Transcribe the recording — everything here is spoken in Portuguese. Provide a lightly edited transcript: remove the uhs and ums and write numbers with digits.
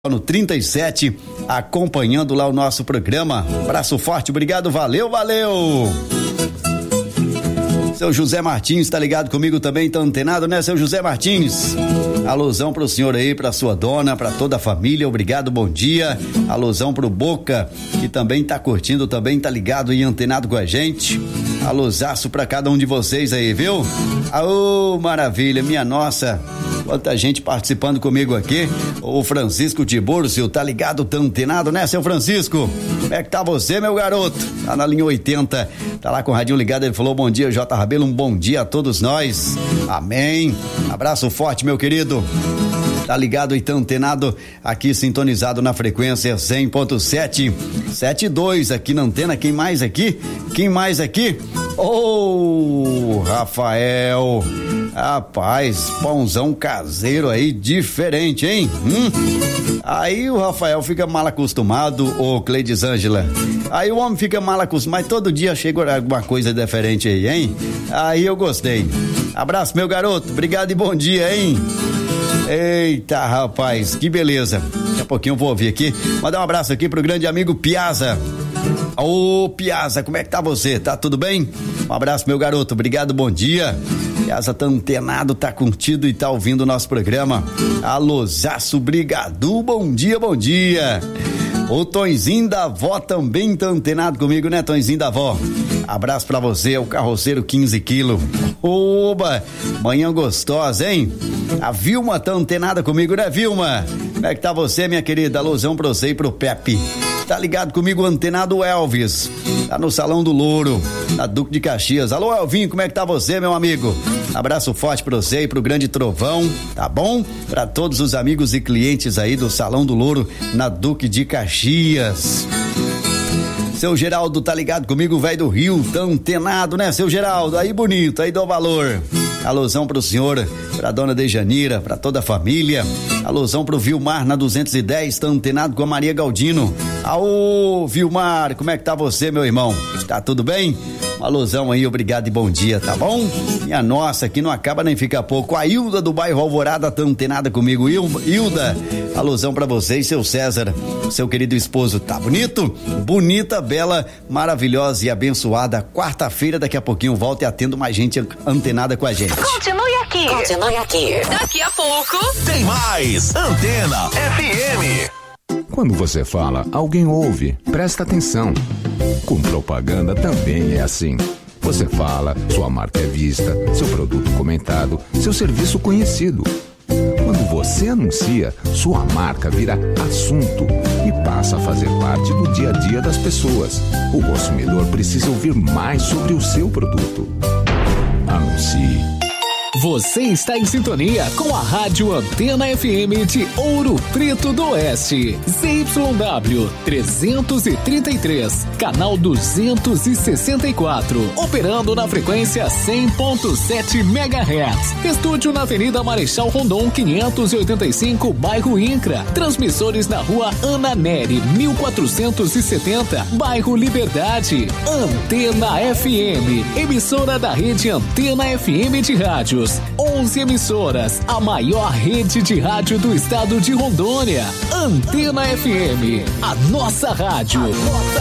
no 37, acompanhando lá o nosso programa. Abraço forte, obrigado, valeu. Seu José Martins tá ligado comigo também, tá antenado, né, seu José Martins? Alusão pro senhor aí, pra sua dona, pra toda a família, obrigado, bom dia. Alusão pro Boca, que também tá curtindo, também tá ligado e antenado com a gente. Alusaço pra cada um de vocês aí, viu? Aô, maravilha, minha nossa, quanta gente participando comigo aqui. O Francisco Tiburcio, tá ligado, tá antenado, né, seu Francisco? Como é que tá você, meu garoto? Tá na linha 80, tá lá com o radinho ligado, ele falou, bom dia, J. Rabelo, um bom dia a todos nós, amém, abraço forte, meu querido, tá ligado e tá antenado aqui, sintonizado na frequência 100.7, 72 aqui na antena. Quem mais aqui? Rafael, rapaz, pãozão caseiro aí, diferente, hein? Aí o Rafael fica mal acostumado, ô Cleides Ângela. Aí o homem fica mal acostumado, mas todo dia chega alguma coisa diferente aí, hein? Aí eu gostei. Abraço, meu garoto, obrigado e bom dia, hein? Eita, rapaz, que beleza. Daqui a pouquinho eu vou ouvir aqui. Mandar um abraço aqui pro grande amigo Piazza. Ô, Piazza, como é que tá você? Tá tudo bem? Um abraço, meu garoto, obrigado, bom dia. Piazza tá antenado, tá curtido e tá ouvindo o nosso programa. Alôzaço, brigadu, bom dia. O Tonzinho da Vó também tá antenado comigo, né, Tonzinho da Vó? Abraço pra você, o carroceiro 15 quilos. Oba, manhã gostosa, hein? A Vilma tá antenada comigo, né, Vilma? Como é que tá você, minha querida? Alusão pra você e pro Pepe. Tá ligado comigo, antenado Elvis. Tá no Salão do Louro, na Duque de Caxias. Alô, Elvinho, como é que tá você, meu amigo? Abraço forte pra você e pro Grande Trovão, tá bom? Pra todos os amigos e clientes aí do Salão do Louro, na Duque de Caxias. Seu Geraldo tá ligado comigo, velho do Rio, tá antenado, né, seu Geraldo? Aí bonito, aí dou valor. Alusão pro senhor, pra dona Dejanira, pra toda a família. Alusão pro Vilmar na 210, tá antenado com a Maria Galdino. Aô, Vilmar, como é que tá você, meu irmão? Tá tudo bem? Uma alusão aí, obrigado e bom dia, tá bom? Minha nossa, que não acaba nem fica pouco. A Hilda do bairro Alvorada tá antenada comigo. Hilda, alusão pra você e seu César, seu querido esposo. Tá bonito? Bonita, bela, maravilhosa e abençoada. Quarta-feira, daqui a pouquinho volta e atendo mais gente antenada com a gente. Continue aqui. Daqui a pouco tem mais Antena FM. Quando você fala, alguém ouve, presta atenção. Com propaganda também é assim. Você fala, sua marca é vista, seu produto comentado, seu serviço conhecido. Quando você anuncia, sua marca vira assunto e passa a fazer parte do dia a dia das pessoas. O consumidor precisa ouvir mais sobre o seu produto. Anuncie. Você está em sintonia com a Rádio Antena FM de Ouro Preto do Oeste. ZYW 333, canal 264. Operando na frequência 100.7 MHz. Estúdio na Avenida Marechal Rondon 585, bairro Incra. Transmissores na Rua Ana Nery 1470, bairro Liberdade. Antena FM, emissora da rede Antena FM de rádios. 11 emissoras, a maior rede de rádio do estado de Rondônia. Antena FM, a nossa rádio.